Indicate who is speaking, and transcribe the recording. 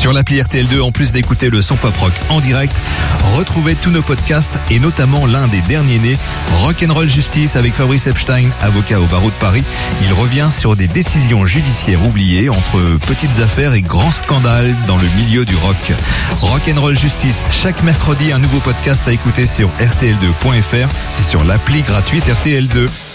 Speaker 1: Sur l'appli RTL2, en plus d'écouter le son pop rock en direct, retrouvez tous nos podcasts et notamment l'un des derniers nés, Rock'n'Roll Justice avec Fabrice Epstein, avocat au barreau de Paris. Il revient sur des décisions judiciaires oubliées entre petites affaires et grands scandales dans le milieu du rock. Rock'n'Roll Justice, chaque mercredi, un nouveau podcast à écouter sur rtl2.fr et sur l'appli gratuite RTL2.